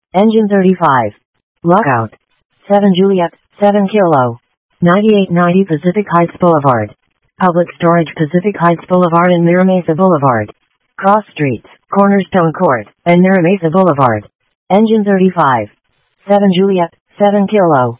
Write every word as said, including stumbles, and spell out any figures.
Engine thirty-five. Lockout. seven Juliet, seven Kilo. ninety-eight ninety Pacific Heights Boulevard. Public Storage Pacific Heights Boulevard and Mira Mesa Boulevard. Cross Streets, Cornerstone Court, and Mira Mesa Boulevard. Engine thirty-five. seven Juliet, seven Kilo.